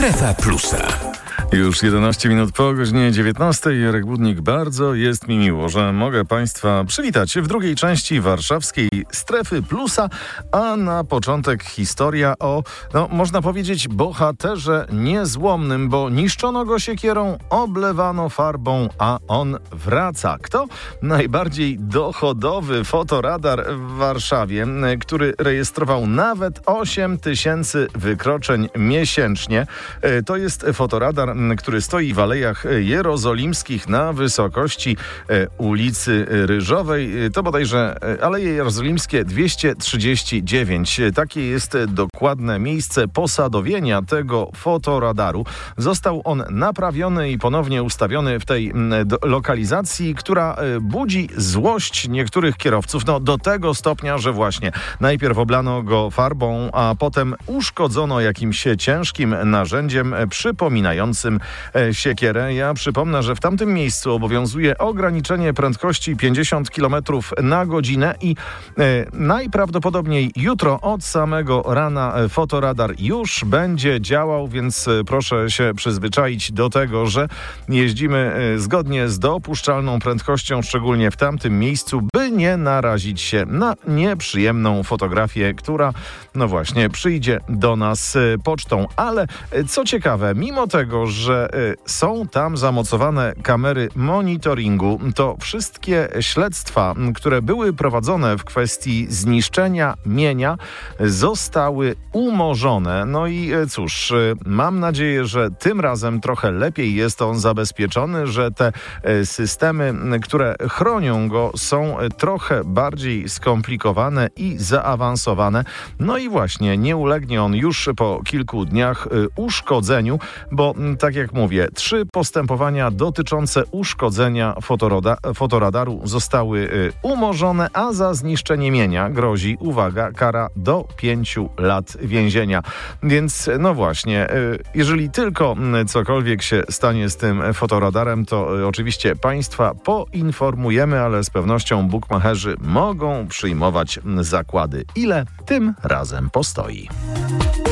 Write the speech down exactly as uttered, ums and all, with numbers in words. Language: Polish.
Strefa Plusa. Już jedenaście minut po godzinie dziewiętnastej. Jarek Budnik, bardzo jest mi miło, że mogę Państwa przywitać w drugiej części warszawskiej Strefy Plusa, a na początek historia o, no można powiedzieć, bohaterze niezłomnym, bo niszczono go siekierą, oblewano farbą, a on wraca. Kto? Najbardziej dochodowy fotoradar w Warszawie, który rejestrował nawet osiem tysięcy wykroczeń miesięcznie. To jest fotoradar, który stoi w Alejach Jerozolimskich na wysokości ulicy Ryżowej. To bodajże Aleje Jerozolimskie dwieście trzydzieści dziewięć. Takie jest dokładne miejsce posadowienia tego fotoradaru. Został on naprawiony i ponownie ustawiony w tej lokalizacji, która budzi złość niektórych kierowców. No do tego stopnia, że właśnie najpierw oblano go farbą, a potem uszkodzono jakimś ciężkim narzędziem przypominającym siekierę. Ja przypomnę, że w tamtym miejscu obowiązuje ograniczenie prędkości pięćdziesiąt kilometrów na godzinę i e, najprawdopodobniej jutro od samego rana fotoradar już będzie działał, więc proszę się przyzwyczaić do tego, że jeździmy zgodnie z dopuszczalną prędkością, szczególnie w tamtym miejscu, by nie narazić się na nieprzyjemną fotografię, która no właśnie przyjdzie do nas pocztą. Ale co ciekawe, mimo tego, że są tam zamocowane kamery monitoringu, to wszystkie śledztwa, które były prowadzone w kwestii zniszczenia mienia, zostały umorzone. No i cóż, mam nadzieję, że tym razem trochę lepiej jest on zabezpieczony, że te systemy, które chronią go, są trochę bardziej skomplikowane i zaawansowane. No i właśnie nie ulegnie on już po kilku dniach uszkodzeniu, bo tak jak mówię, trzy postępowania dotyczące uszkodzenia fotoroda, fotoradaru zostały umorzone, a za zniszczenie mienia grozi, uwaga, kara do pięciu lat więzienia. Więc no właśnie, jeżeli tylko cokolwiek się stanie z tym fotoradarem, to oczywiście Państwa poinformujemy, ale z pewnością bukmacherzy mogą przyjmować zakłady. Ile tym razem postoi?